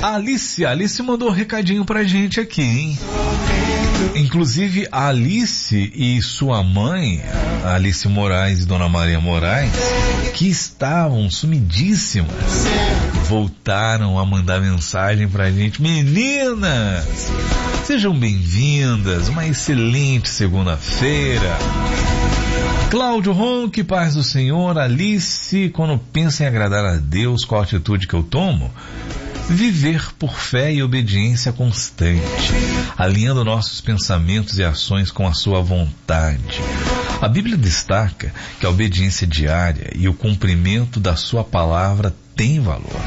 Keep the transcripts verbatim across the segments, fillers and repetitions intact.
A Alice, a Alice mandou um recadinho pra gente aqui, hein? Inclusive a Alice e sua mãe, a Alice Moraes e Dona Maria Moraes, que estavam sumidíssimas, voltaram a mandar mensagem pra gente. Meninas, sejam bem-vindas, uma excelente segunda-feira. Cláudio Ronque, paz do Senhor. Alice, quando pensa em agradar a Deus, qual a atitude que eu tomo? Viver por fé e obediência constante, alinhando nossos pensamentos e ações com a sua vontade. A Bíblia destaca que a obediência diária e o cumprimento da sua palavra tem valor.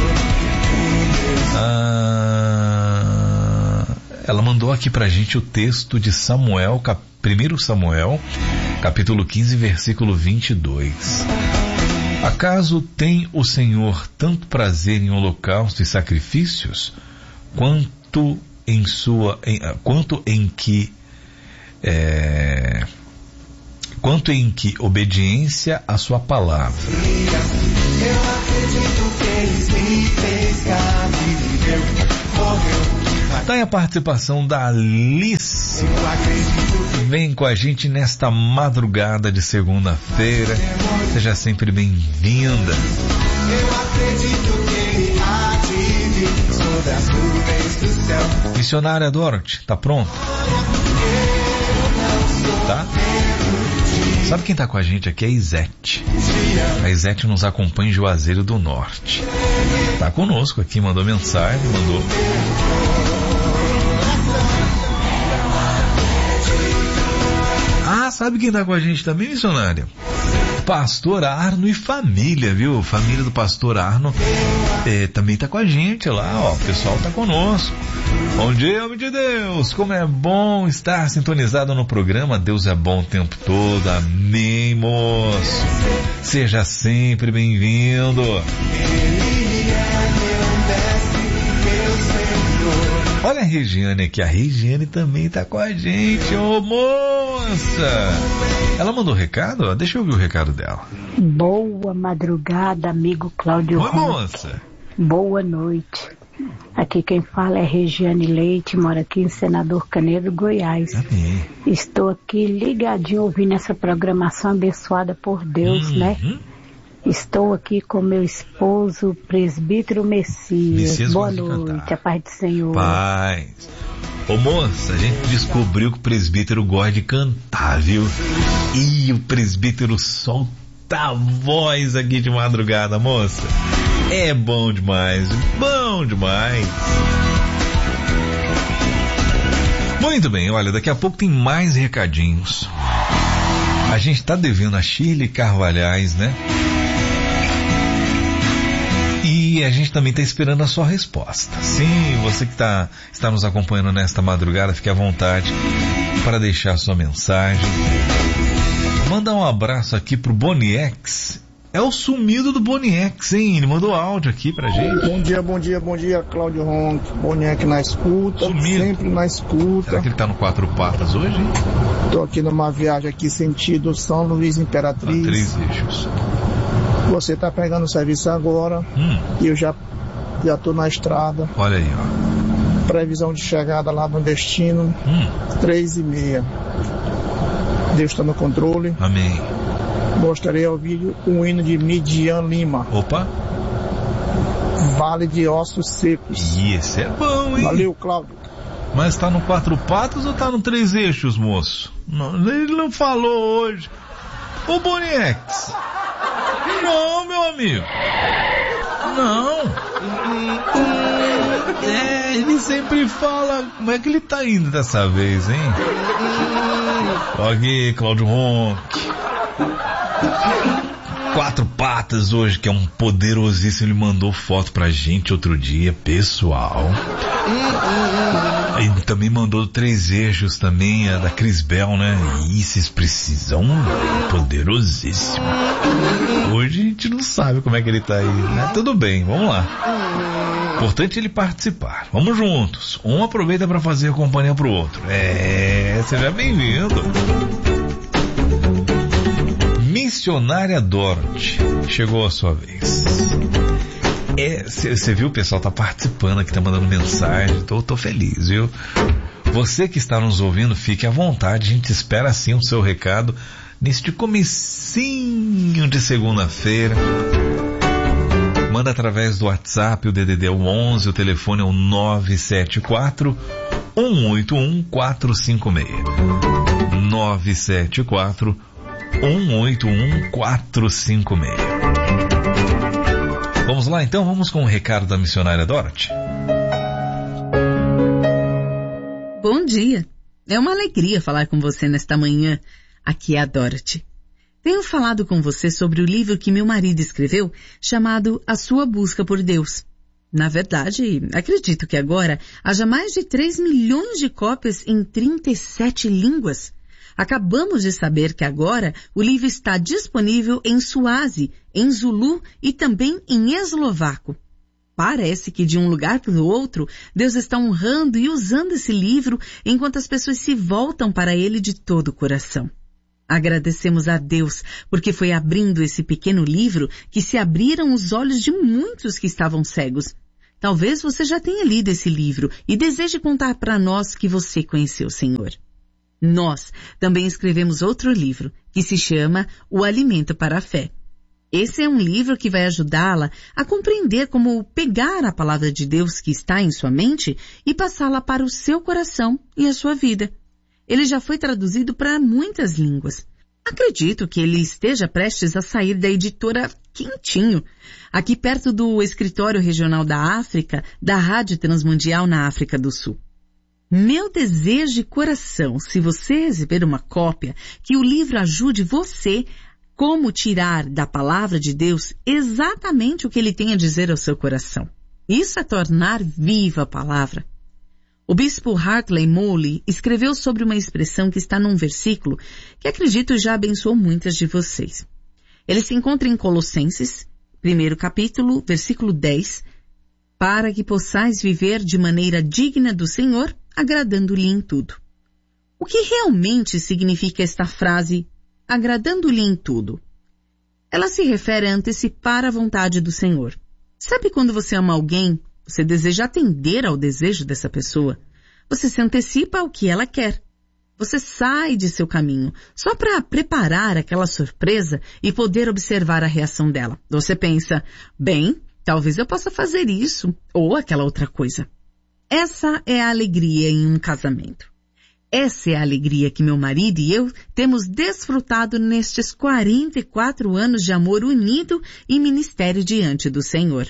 Ah, ela mandou aqui pra gente o texto de Samuel, cap, primeiro Samuel, capítulo quinze, versículo vinte e dois. Acaso tem o Senhor tanto prazer em holocausto e sacrifícios, quanto em sua, em, quanto em que, é, quanto em que obediência à sua palavra? Eu acredito que ele me fez carne, viveu, morreu. Tá aí a participação da Alice. Vem com a gente nesta madrugada de segunda-feira. Seja sempre bem-vinda. Eu acredito que ele há de vir sobre as nuvens do céu. Missionária Dorothy, tá pronto? Tá? Sabe quem tá com a gente aqui? É a Isete. A Isete nos acompanha em Juazeiro do Norte. Tá conosco aqui, mandou mensagem, mandou... Ah, sabe quem tá com a gente também, missionária? Pastor Arno e família, viu? Família do Pastor Arno é, também tá com a gente lá, ó. O pessoal tá conosco. Bom dia, homem de Deus. Como é bom estar sintonizado no programa. Deus é bom o tempo todo. Amém, moço. Seja sempre bem-vindo. Olha a Regiane aqui. A Regiane também tá com a gente. Ô, moça! Ela mandou recado? Deixa eu ouvir o recado dela. Boa madrugada, amigo Cláudio Oi, Ronque. Moça. Boa noite. Aqui quem fala é Regiane Leite, mora aqui em Senador Canedo, Goiás. Amém. Estou aqui ligadinho ouvindo essa programação abençoada por Deus, uhum. né? Estou aqui com meu esposo, presbítero Messias. Messias Boa noite, a paz do Senhor. Paz. Ô moça, a gente descobriu que o presbítero gosta de cantar, viu? E o presbítero solta a voz aqui de madrugada, moça. É bom demais, bom demais. Muito bem, olha, daqui a pouco tem mais recadinhos. A gente tá devendo a Shirley Carvalhais, né? E a gente também está esperando a sua resposta. Sim, você que tá, está nos acompanhando nesta madrugada, fique à vontade para deixar sua mensagem. Mandar um abraço aqui pro Boniex. É o sumido do Boniex, hein? Ele mandou áudio aqui pra gente. Bom dia, bom dia, bom dia, Cláudio Ronque. Boniex na escuta, sumido. Sempre na escuta. Será que ele tá no Quatro Patas hoje, hein? Tô aqui numa viagem aqui sentido São Luís Imperatriz. A três eixos. Você tá pegando o serviço agora hum. e eu já, já tô na estrada. Olha aí, ó. Previsão de chegada lá no destino, hum. três e meia. Deus está no controle. Amém. Gostaria de ouvir um hino de Midian Lima. Opa. Vale de Ossos Secos. Isso é bom, hein? Valeu, Cláudio. Mas tá no Quatro Patas ou tá no Três Eixos, moço? Não, ele não falou hoje. Ô, Boniex. Não, meu amigo. Não. É, ele sempre fala. Como é que ele tá indo dessa vez, hein? Aqui, Cláudio Ronque. Quatro Patas hoje, que é um poderosíssimo. Ele mandou foto pra gente outro dia, pessoal. Ele também mandou Três Eixos também, a da Cris Bell, né? E vocês precisam, poderosíssimo. Hoje a gente não sabe como é que ele tá aí, né? Tudo bem, vamos lá. Importante ele participar. Vamos juntos. Um aproveita para fazer a companhia pro outro. É, seja bem-vindo. Missionária Dorothy, chegou a sua vez. É, você viu, o pessoal tá participando aqui, tá mandando mensagem, tô, tô feliz, viu? Você que está nos ouvindo, fique à vontade, a gente espera sim o seu recado neste comecinho de segunda-feira. Manda através do WhatsApp, o D D D é o onze, o telefone é o nove sete quatro, um oito um, quatro cinco seis. nove sete quatro, um oito um, quatro cinco seis. Vamos lá então, vamos com o recado da missionária Dorothy. Bom dia, é uma alegria falar com você nesta manhã. Aqui é a Dorothy. Tenho falado com você sobre o livro que meu marido escreveu, chamado A Sua Busca por Deus. Na verdade, acredito que agora haja mais de três milhões de cópias em trinta e sete línguas. Acabamos de saber que agora o livro está disponível em Suazi, em Zulu e também em eslovaco. Parece que de um lugar para o outro, Deus está honrando e usando esse livro enquanto as pessoas se voltam para ele de todo o coração. Agradecemos a Deus porque foi abrindo esse pequeno livro que se abriram os olhos de muitos que estavam cegos. Talvez você já tenha lido esse livro e deseje contar para nós que você conheceu o Senhor. Nós também escrevemos outro livro que se chama O Alimento para a Fé. Esse é um livro que vai ajudá-la a compreender como pegar a palavra de Deus que está em sua mente e passá-la para o seu coração e a sua vida. Ele já foi traduzido para muitas línguas. Acredito que ele esteja prestes a sair da editora Quentinho, aqui perto do escritório regional da África, da Rádio Transmundial na África do Sul. Meu desejo de coração, se você receber uma cópia, que o livro ajude você como tirar da palavra de Deus exatamente o que ele tem a dizer ao seu coração. Isso é tornar viva a palavra. O bispo Hartley Moley escreveu sobre uma expressão que está num versículo que acredito já abençoou muitas de vocês. Ele se encontra em Colossenses, primeiro capítulo, versículo dez, para que possais viver de maneira digna do Senhor, agradando-lhe em tudo. O que realmente significa esta frase, agradando-lhe em tudo? Ela se refere a antecipar a vontade do Senhor. Sabe quando você ama alguém, você deseja atender ao desejo dessa pessoa? Você se antecipa ao que ela quer. Você sai de seu caminho só para preparar aquela surpresa e poder observar a reação dela. Você pensa, bem, talvez eu possa fazer isso ou aquela outra coisa. Essa é a alegria em um casamento. Essa é a alegria que meu marido e eu temos desfrutado nestes quarenta e quatro anos de amor unido e ministério diante do Senhor.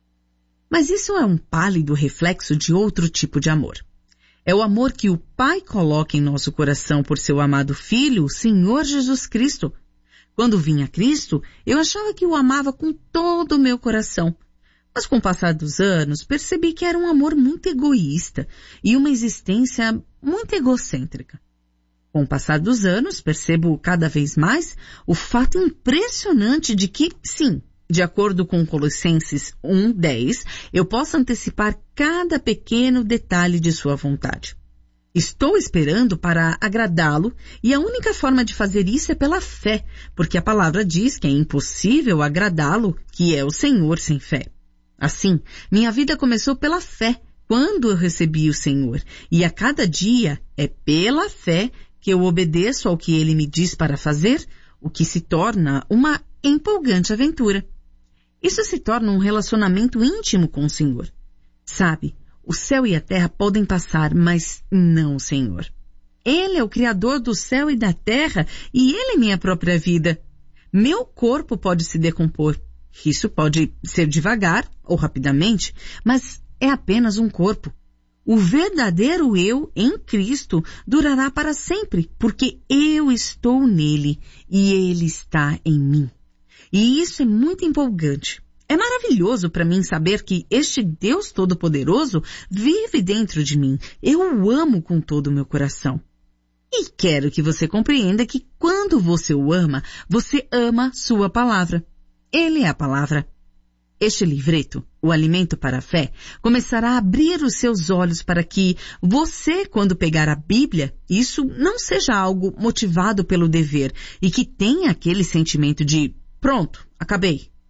Mas isso é um pálido reflexo de outro tipo de amor. É o amor que o Pai coloca em nosso coração por seu amado Filho, o Senhor Jesus Cristo. Quando vim a Cristo, eu achava que o amava com todo o meu coração. Mas com o passar dos anos, percebi que era um amor muito egoísta e uma existência muito egocêntrica. Com o passar dos anos, percebo cada vez mais o fato impressionante de que, sim, de acordo com Colossenses um, dez, eu posso antecipar cada pequeno detalhe de sua vontade. Estou esperando para agradá-lo e a única forma de fazer isso é pela fé, porque a palavra diz que é impossível agradá-lo, que é o Senhor sem fé. Assim, minha vida começou pela fé, quando eu recebi o Senhor, e a cada dia é pela fé que eu obedeço ao que Ele me diz para fazer, o que se torna uma empolgante aventura. Isso se torna um relacionamento íntimo com o Senhor. Sabe, o céu e a terra podem passar, mas não o Senhor. Ele é o Criador do céu e da terra, e Ele é minha própria vida. Meu corpo pode se decompor. Isso pode ser devagar ou rapidamente, mas é apenas um corpo. O verdadeiro eu em Cristo durará para sempre, porque eu estou nele e ele está em mim. E isso é muito empolgante. É maravilhoso para mim saber que este Deus Todo-Poderoso vive dentro de mim. Eu o amo com todo o meu coração. E quero que você compreenda que quando você o ama, você ama sua palavra. Ele é a palavra. Este livreto, O Alimento para a Fé, começará a abrir os seus olhos para que você, quando pegar a Bíblia, isso não seja algo motivado pelo dever e que tenha aquele sentimento de, pronto, acabei.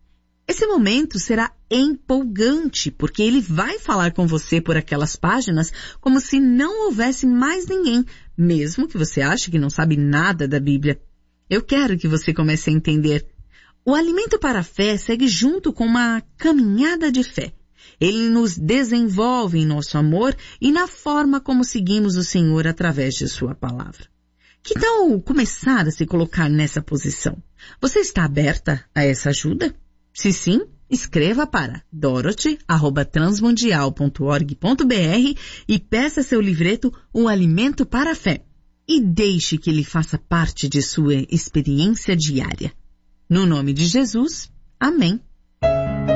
Esse momento será empolgante, porque ele vai falar com você por aquelas páginas como se não houvesse mais ninguém, mesmo que você ache que não sabe nada da Bíblia. Eu quero que você comece a entender. O alimento para a fé segue junto com uma caminhada de fé. Ele nos desenvolve em nosso amor e na forma como seguimos o Senhor através de sua palavra. Que tal começar a se colocar nessa posição? Você está aberta a essa ajuda? Se sim, escreva para dorothy arroba transmundial ponto org ponto br e peça seu livreto O Alimento para a Fé. E deixe que ele faça parte de sua experiência diária. No nome de Jesus, amém.